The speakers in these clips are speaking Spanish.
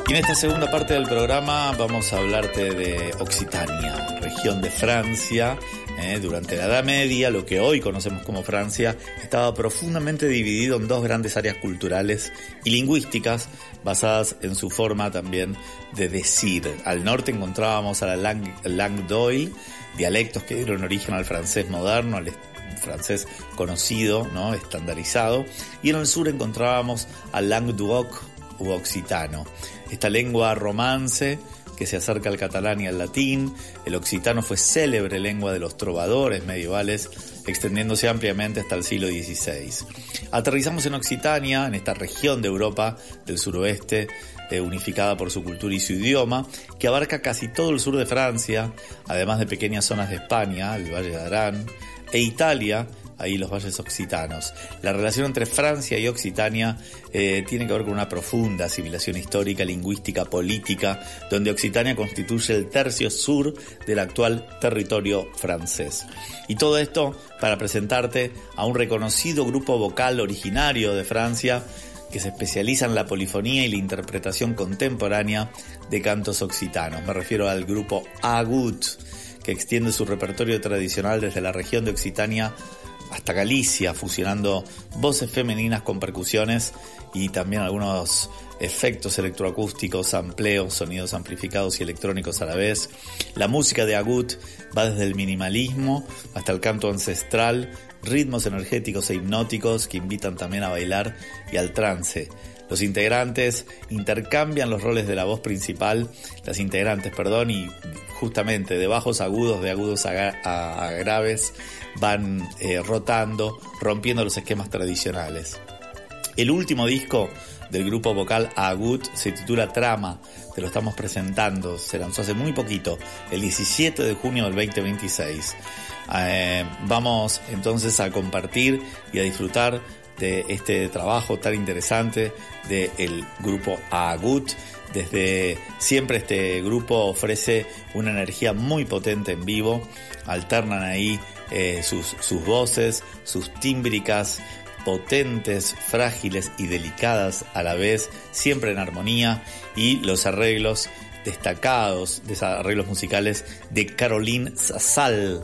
Y en esta segunda parte del programa vamos a hablarte de Occitania, región de Francia. Durante la Edad Media, lo que hoy conocemos como Francia, estaba profundamente dividido en dos grandes áreas culturales y lingüísticas basadas en su forma también de decir. Al norte encontrábamos a la langue d'oil, dialectos que dieron origen al francés moderno, al francés conocido, ¿no?, estandarizado, y en el sur encontrábamos al languedoc u occitano, esta lengua romance que se acerca al catalán y al latín. El occitano fue célebre lengua de los trovadores medievales, extendiéndose ampliamente hasta el siglo XVI. Aterrizamos en Occitania, en esta región de Europa del suroeste, unificada por su cultura y su idioma, que abarca casi todo el sur de Francia, además de pequeñas zonas de España, el Valle de Arán, e Italia, ahí los valles occitanos. La relación entre Francia y Occitania tiene que ver con una profunda asimilación histórica, lingüística, política, donde Occitania constituye el tercio sur del actual territorio francés. Y todo esto para presentarte a un reconocido grupo vocal originario de Francia que se especializa en la polifonía y la interpretación contemporánea de cantos occitanos. Me refiero al grupo Agut, que extiende su repertorio tradicional desde la región de Occitania hasta Galicia, fusionando voces femeninas con percusiones y también algunos efectos electroacústicos, sampleos, sonidos amplificados y electrónicos a la vez. La música de Agut va desde el minimalismo hasta el canto ancestral, ritmos energéticos e hipnóticos que invitan también a bailar y al trance. Los integrantes intercambian los roles de la voz principal, y justamente de bajos a agudos, de agudos a graves, van rotando, rompiendo los esquemas tradicionales. El último disco del grupo vocal Agut se titula Trama, te lo estamos presentando, se lanzó hace muy poquito, el 17 de junio del 2026. Vamos entonces a compartir y a disfrutar de este trabajo tan interesante del grupo Agut. Desde siempre este grupo ofrece una energía muy potente en vivo, alternan ahí sus voces, sus tímbricas potentes, frágiles y delicadas a la vez, siempre en armonía, y los arreglos destacados, arreglos musicales de Caroline Sassal,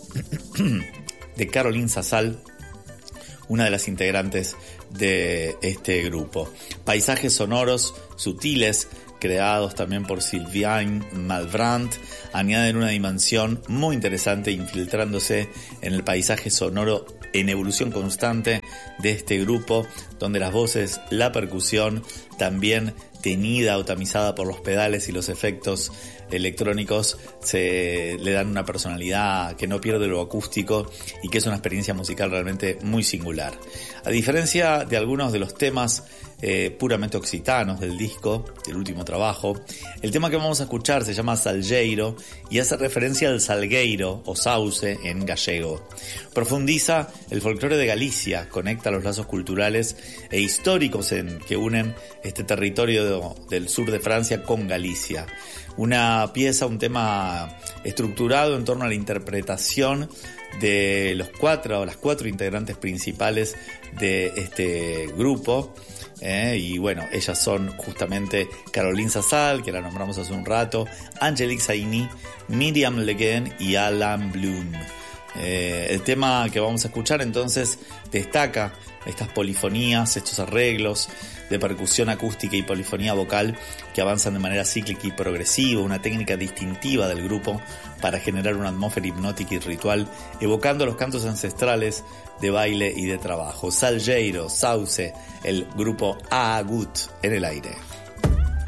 una de las integrantes de este grupo. Paisajes sonoros sutiles, creados también por Sylvain Malbrandt, añaden una dimensión muy interesante, infiltrándose en el paisaje sonoro en evolución constante de este grupo, donde las voces, la percusión, también teñida o tamizada por los pedales y los efectos electrónicos, se le dan una personalidad que no pierde lo acústico y que es una experiencia musical realmente muy singular. A diferencia de algunos de los temas puramente occitanos del disco, del último trabajo, el tema que vamos a escuchar se llama Salgueiro y hace referencia al salgueiro o sauce en gallego. Profundiza el folclore de Galicia, conecta los lazos culturales e históricos que unen este territorio del sur de Francia con Galicia. Una pieza, un tema estructurado en torno a la interpretación de las cuatro integrantes principales de este grupo. Y bueno, ellas son justamente Caroline Sassal, que la nombramos hace un rato, Angélique Saini, Miriam Leguén y Alain Blum. El tema que vamos a escuchar entonces destaca estas polifonías, estos arreglos de percusión acústica y polifonía vocal que avanzan de manera cíclica y progresiva, una técnica distintiva del grupo para generar una atmósfera hipnótica y ritual, evocando los cantos ancestrales de baile y de trabajo. Salgueiro, Sauce, el grupo Agut en el aire.